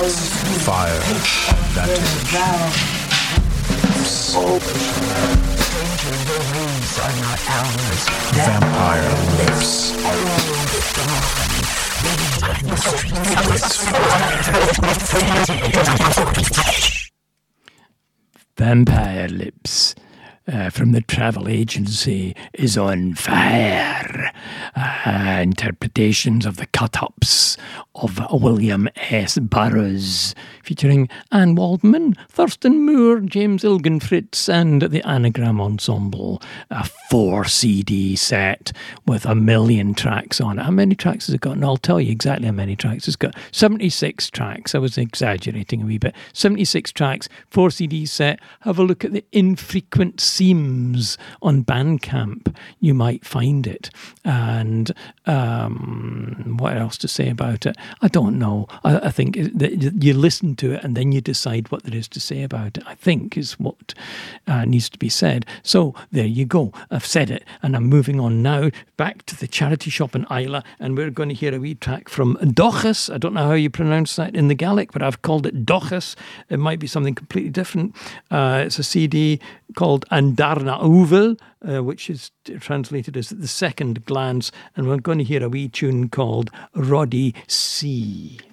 Fire, that is. Vampire lips. Vampire Lips from the travel agency is on fire. Interpretations of the cut-ups of William S. Burroughs, featuring Anne Waldman, Thurston Moore, James Ilgenfritz, and the Anagram Ensemble. A 4-CD set with 1 million tracks on it. How many tracks has it got? And I'll tell you exactly how many tracks it's got. 76 tracks. I was exaggerating a wee bit. 76 tracks, 4-CD set. Have a look at the infrequent seams on Bandcamp. You might find it. And what else to say about it? I don't know. I think that you listen to it and then you decide what there is to say about it, I think, is what needs to be said. So there you go. I've said it, and I'm moving on now back to the charity shop in Islay, and we're going to hear a wee track from Dochus. I don't know how you pronounce that in the Gaelic, but I've called it Dochus. It might be something completely different. It's a CD called Andarna Uvel, which is translated as The Second Glance, and we're going to hear a wee tune called Roddy C.